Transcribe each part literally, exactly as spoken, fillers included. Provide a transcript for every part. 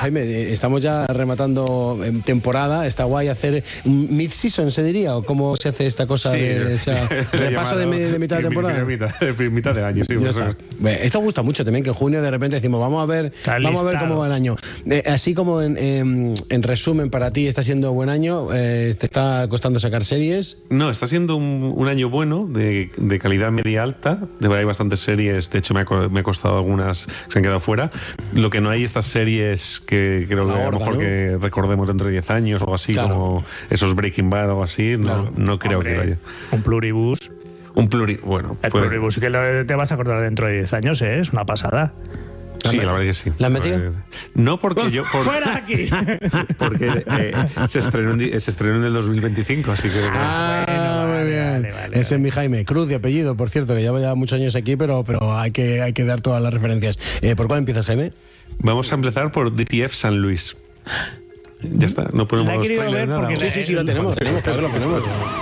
Jaime, estamos ya rematando temporada. ¿Está guay hacer un mid-season, se diría? ¿O cómo se hace esta cosa? Sí, de, o sea, repaso de, de mitad de temporada. Mitad, mitad del año, sí. Esto gusta mucho también, que en junio de repente decimos, vamos a ver, vamos a ver cómo va el año. Eh, así como en, en, en resumen, para ti está siendo buen año, eh, ¿te está costando sacar series? No, está siendo un, un año bueno, de, de calidad media alta. De verdad hay bastantes series, de hecho me ha, me ha costado algunas que se han quedado fuera. Lo que no hay estas series que creo que a lo mejor, ¿no?, que recordemos dentro de diez años o algo así, claro, como esos Breaking Bad o algo así, no, claro, no creo Hombre, que vaya. Un pluribus. Un pluri... Bueno, el puede... pluribus que lo, te vas a acordar dentro de diez años, ¿eh? Es una pasada. Sí, la verdad que sí. ¿La has metido? No, porque yo... Por... ¡Fuera aquí! Porque eh, se, estrenó en, se estrenó en el dos mil veinticinco, así que... Ah, bueno, muy bien. Vale, vale, Ese vale. es mi Jaime Cruz, de apellido, por cierto, que lleva ya muchos años aquí, pero, pero hay, que, hay que dar todas las referencias. Eh, ¿Por cuál empiezas, Jaime? Vamos a empezar por D T F San Luis. Ya está, no ponemos... La he querido ver nada, porque... Sí, sí, sí, lo tenemos, tenemos, claro que lo ponemos.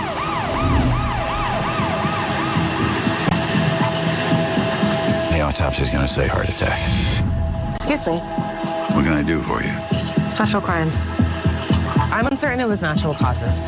The autopsy's gonna say heart attack. Excuse me. What can I do for you? Special crimes. I'm uncertain it was natural causes.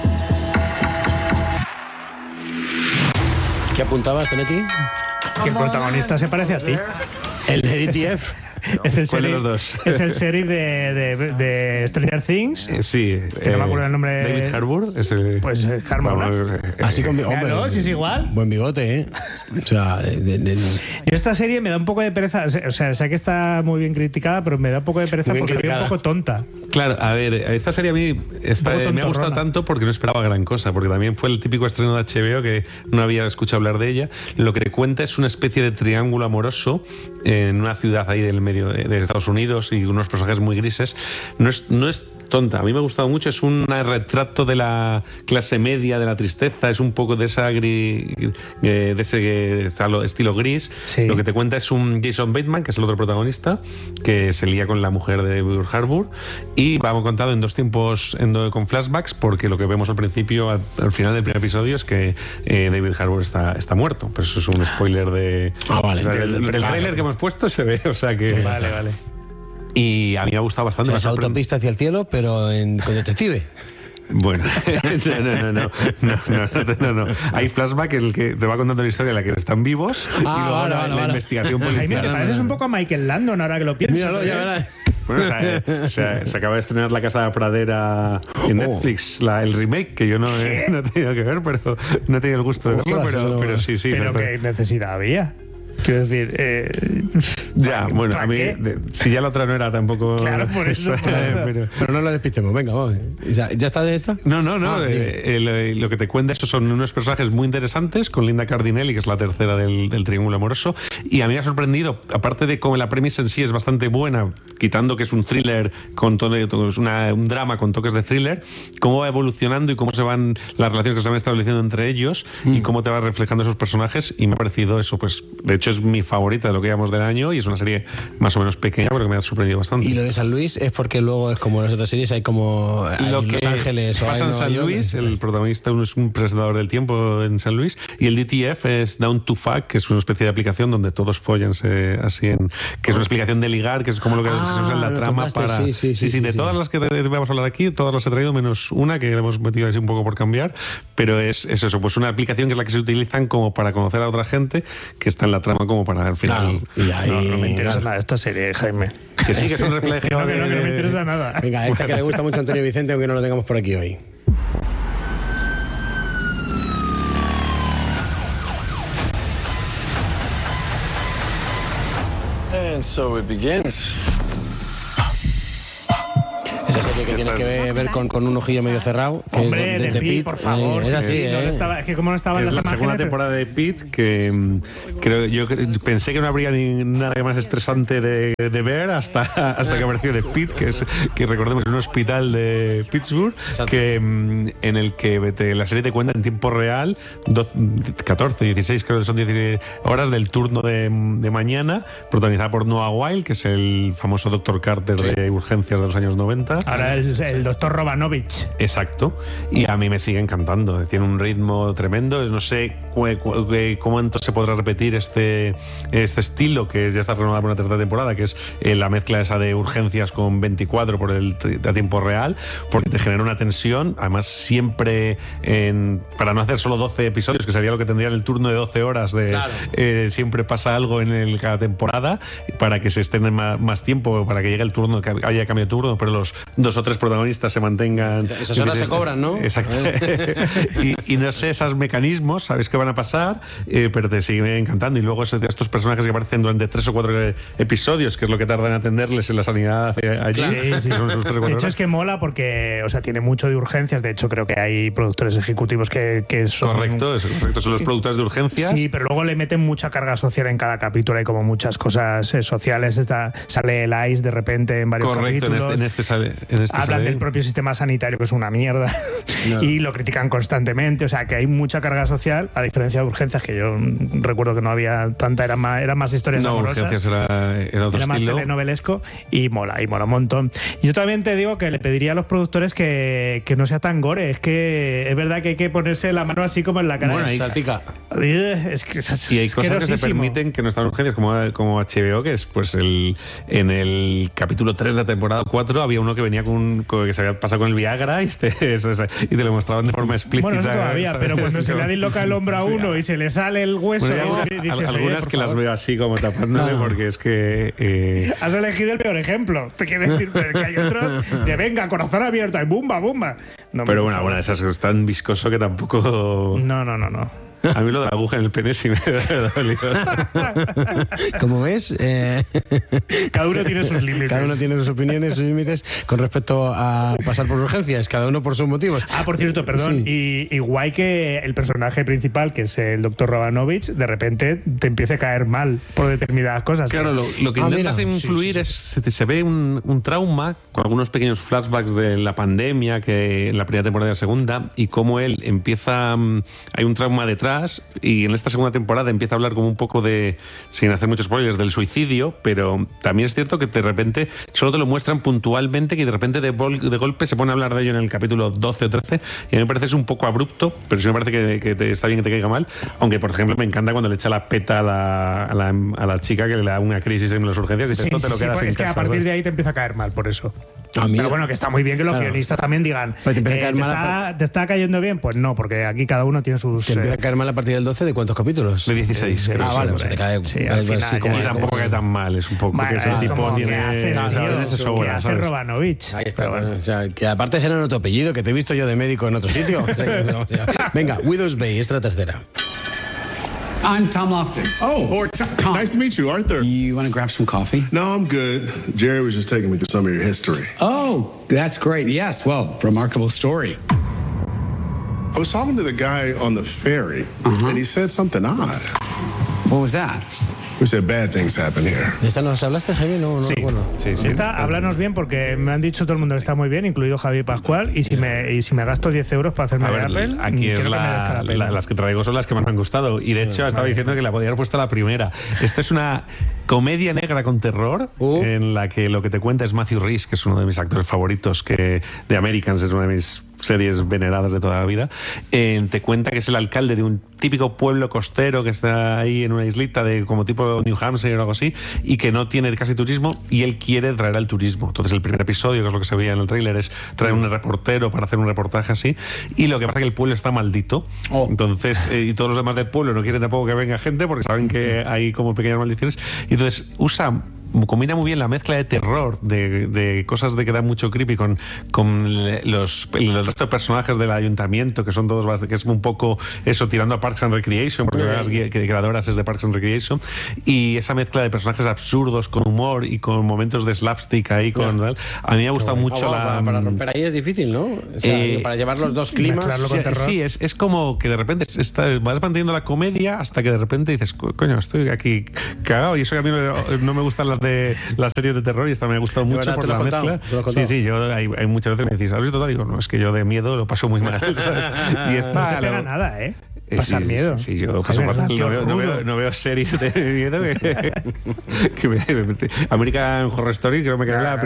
¿Qué apuntabas, Tonetti? Que el protagonista se parece a ti. El de D T F. Es el ¿Cuál de sheriff, los dos? Es el sheriff de, de, de Stranger Things. Eh, sí. Que eh, no me acuerdo el nombre. David Harbour. Es el, pues eh, Harbour. Vamos, eh, Así con hombre. Claro, si es igual. Buen bigote, ¿eh? O sea, de, de, de... Y esta serie me da un poco de pereza. O sea, sé que está muy bien criticada, pero me da un poco de pereza porque es un poco tonta. Claro, a ver, esta serie a mí esta, me ha gustado tanto porque no esperaba gran cosa, porque también fue el típico estreno de H B O que no había escuchado hablar de ella. Lo que te cuenta es una especie de triángulo amoroso en una ciudad ahí del medio de Estados Unidos y unos personajes muy grises. No es, no es tonta, a mí me ha gustado mucho, es un retrato de la clase media, de la tristeza, es un poco de esa gris, de ese estilo gris. Sí. Lo que te cuenta es un Jason Bateman, que es el otro protagonista, que se lía con la mujer de David Harbour, y vamos contado en dos tiempos en do, con flashbacks, porque lo que vemos al principio, al, al final del primer episodio, es que eh, David Harbour está, está muerto, pero eso es un spoiler de... Ah, vale. O sea, del, del tráiler que hemos puesto se ve, o sea que... Vale, vale. Y a mí me ha gustado bastante. O sea, es autopista hacia el cielo, pero en, con detective. Bueno, no, no, no, no, no, no, no, no, no. Hay flashback en el que te va contando la historia en la que están vivos ah, y luego vale, la, vale, la vale. investigación policial. Jaime, te pareces un poco a Michael Landon ahora que lo piensas. Míralo, ya verás. Bueno, o sea, se, se acaba de estrenar La Casa de la Pradera en Netflix, la, el remake, que yo no he, no he tenido que ver, pero no he tenido el gusto de verlo, pero, pero, pero sí, sí. Pero qué necesidad había. Quiero decir, eh, ya, bueno, a mí, de, si ya la otra no era tampoco. Claro, por eso. Por eso. Pero, pero no la despistemos, venga, vamos. ¿Ya, ya está de esta? No, no, no. Ah, eh, eh, lo, lo que te cuenta esto son unos personajes muy interesantes, con Linda Cardinelli, que es la tercera del, del triángulo amoroso. Y a mí me ha sorprendido, aparte de cómo la premisa en sí es bastante buena, quitando que es un thriller, con todo, es una, un drama con toques de thriller, cómo va evolucionando y cómo se van las relaciones que se van estableciendo entre ellos mm. y cómo te va reflejando esos personajes. Y me ha parecido eso, pues, de hecho, es mi favorita de lo que llevamos del año y es una serie más o menos pequeña pero que me ha sorprendido bastante. Y lo de San Luis es porque luego es como en las otras series, hay como hay lo que Los Ángeles pasa o en San York, Luis, el protagonista es un presentador del tiempo en San Luis, y el D T F es Down to Fuck, que es una especie de aplicación donde todos follanse así en, que es una explicación de ligar, que es como lo que ah, se usa en la trama contaste, para sí, sí, sí, sí, sí, sí, de sí. todas las que vamos a hablar aquí, todas las he traído menos una que hemos metido así un poco por cambiar, pero es, es eso, pues una aplicación que es la que se utilizan como para conocer a otra gente que está en la trama como para al final. Claro. Y ahí, no, no me interesa nada esta serie, Jaime. Que sí, que es un reflejo. no, de... que no, que no me interesa nada. Venga, esta que le gusta mucho a Antonio Vicente, aunque no lo tengamos por aquí hoy. And so it begins. Esa serie que tiene que ver, ver con, con un ojillo medio cerrado. Que Hombre, es de, de, de Pitt, Pitt, por favor. Eh, es así, sí, ¿eh? No estaba, es que como no estaba en es las la segunda imágenes, temporada de Pitt, que um, creo yo pensé que no habría ni nada más estresante de, de ver hasta, hasta que apareció de Pitt, que es que recordemos un hospital de Pittsburgh, que um, en el que te, la serie te cuenta en tiempo real doce, catorce, dieciséis, creo que son dieciséis horas del turno de, de mañana, protagonizada por Noah Wyle, que es el famoso doctor Carter sí. de urgencias de los años noventa. Ahora es el doctor Romanovich. Exacto. Y a mí me sigue encantando. Tiene un ritmo tremendo. No sé cu- cu- cómo entonces se podrá repetir este, este estilo que ya está renovado por una tercera temporada, que es eh, la mezcla esa de urgencias con veinticuatro por el a tiempo real, porque te genera una tensión. Además, siempre en, para no hacer solo doce episodios, que sería lo que tendría en el turno de doce horas, de claro. eh, siempre pasa algo en el, cada temporada, para que se estén más, más tiempo, para que llegue el turno, que haya cambio de turno, pero los dos o tres protagonistas se mantengan. Esas horas se cobran, ¿no? Exacto. y, y no sé, esos mecanismos, sabes que van a pasar, eh, pero te sigue encantando. Y luego estos personajes que aparecen durante tres o cuatro episodios, que es lo que tardan en atenderles en la sanidad allí. Sí, sí. Son sus tres, de hecho, horas. Es que mola porque, o sea, tiene mucho de urgencias. De hecho, creo que hay productores ejecutivos que, que son. Correcto, es correcto. Son los productores de urgencias. Sí, pero luego le meten mucha carga social en cada capítulo. Hay como muchas cosas eh, sociales. Está, sale el I C E de repente en varios correcto, capítulos. Correcto, en este, en este, en este Hablan sale. del propio sistema sanitario, que es una mierda. No. Y lo critican constantemente. O sea, que hay mucha carga social, a diferencia de urgencias, que yo recuerdo que no había tanta, eran más, eran más historias no, amorosas. Urgencias era, era otro era más estilo. telenovelesco y mola, y mola un montón. Y yo también te digo que le pediría a los productores que, que no sea tan gore. Es que es verdad que hay que ponerse la mano así como en la cara. Bueno, ahí salpica. Es que es y hay cosas que se permiten que no están urgencias, como, como H B O, que es pues el en el capítulo tres de la temporada cuatro había uno que venía con, con que se había pasado con el Viagra y te, eso, eso, y te lo mostraban de forma explícita. Bueno, eso todavía, ¿sabes? Pero cuando se le disloca el hombro a uno sí, y se le sale el hueso. Bueno, algunas, y dices, algunas que favor. las veo así como tapándome no. porque es que. Eh... Has elegido el peor ejemplo. Te quiero decir, pero que hay otros de venga, corazón abierto, y bumba, bumba. No, pero bueno, bueno, esas es tan viscoso que tampoco. No, no, no, no. A mí lo de la aguja en el pene sí me ha dolido. Como ves, eh... cada uno tiene sus límites. Cada uno tiene sus opiniones, sus límites con respecto a pasar por urgencias, cada uno por sus motivos. Ah, por cierto, perdón. Sí. Y, y guay que el personaje principal, que es el doctor Romanovich, de repente te empiece a caer mal por determinadas cosas. Claro, lo, lo que ah, intentas mira. influir sí, sí, sí. es se, se ve un, un trauma con algunos pequeños flashbacks de la pandemia que en la primera temporada y la segunda, y cómo él empieza. Hay un trauma detrás. Y en esta segunda temporada empieza a hablar como un poco de, sin hacer muchos spoilers, del suicidio, pero también es cierto que de repente solo te lo muestran puntualmente, que de repente de, bol, de golpe se pone a hablar de ello en el capítulo doce o trece, y a mí me parece es un poco abrupto, pero sí me parece que, que te, está bien que te caiga mal, aunque por ejemplo me encanta cuando le echa la peta a la, a la, a la chica que le da una crisis en las urgencias y dices, sí, esto te sí, lo sí, quedas en es casa, que a partir ¿verdad? de ahí te empieza a caer mal, por eso. Ah, pero bueno, que está muy bien que los claro. guionistas también digan te, eh, ¿te, está, ¿te está cayendo bien? Pues no, porque aquí cada uno tiene sus... ¿Te empieza a caer mal a partir del doce? ¿De cuántos capítulos? De dieciséis. Eh, ah, vale, o sea, te cae... Sí, al final, así como tampoco cae tan mal, es un poco... Vale, que ese es tipo tiene... ¿Qué haces, o sea, tío? sobra, ¿Qué hace ¿sabes? Romanovich? Ahí está, bueno. O sea, que aparte será en tu apellido, que te he visto yo de médico en otro sitio. O sea, venga, Widow's Bay, esta es la tercera. I'm Tom Loftus. Oh, or t- Tom. Nice to meet you, Arthur. You want to grab some coffee? No, I'm good. Jerry was just taking me through some of your history. Oh, that's great. Yes, well, remarkable story. I was talking to the guy on the ferry, uh-huh. and he said something odd. What was that? We said bad things happen here. ¿De esta nos hablaste, Javi? No, no sí, recuerdo. Sí, sí. Esta, háblanos bien, porque me han dicho todo el mundo que está muy bien, incluido Javi Pascual, y si me, y si me gasto diez euros para hacerme de Apple, aquí es la, la, la, las que traigo son las que más me han gustado. Y de hecho, sí, estaba vale. diciendo que la podía haber puesto la primera. Esta es una comedia negra con terror, uh. en la que lo que te cuenta es Matthew Rhys, que es uno de mis actores favoritos, que de Americans es una de mis series veneradas de toda la vida. Eh, te cuenta que es el alcalde de un típico pueblo costero que está ahí en una islita de como tipo New Hampshire o algo así, y que no tiene casi turismo, y él quiere traer al turismo. Entonces el primer episodio, que es lo que se veía en el tráiler, es traer un reportero para hacer un reportaje así, y lo que pasa es que el pueblo está maldito. Oh. Entonces eh, y todos los demás del pueblo no quieren tampoco que venga gente porque saben que hay como pequeñas maldiciones, y entonces usa combina muy bien la mezcla de terror, de, de cosas de que dan mucho creepy con, con los, el resto de personajes del ayuntamiento, que son todos, que es un poco eso, tirando a Parks and Recreation, porque las creadoras es de Parks and Recreation, y esa mezcla de personajes absurdos con humor y con momentos de slapstick ahí, con yeah. a mí me ha gustado bueno. mucho oh, wow, la... Para romper ahí es difícil, ¿no? O sea, eh, para llevar los dos climas... Sí, sí es, es como que de repente está, vas manteniendo la comedia hasta que de repente dices, coño, estoy aquí cagado, y eso que a mí no, no me gustan las de las series de terror, y esta me ha gustado mucho por la mezcla. Sí, sí, yo hay, hay muchas veces me decís, ¿has visto todo? Digo, no, es que yo de miedo lo paso muy mal, ¿sabes? Y esta, no te pega lo, nada, ¿eh? Pasar sí, miedo. Sí, yo paso fatal. No, no, veo, no veo series de miedo que, que me, me, American Horror Story, creo que me quedé la